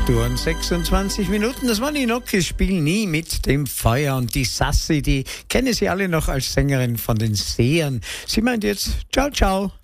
8 Uhr und 26 Minuten. Das waren die Nokis, spielen nie mit dem Feuer. Und die Sassi, die kennen Sie alle noch als Sängerin von den Sehern. Sie meint jetzt, ciao, ciao.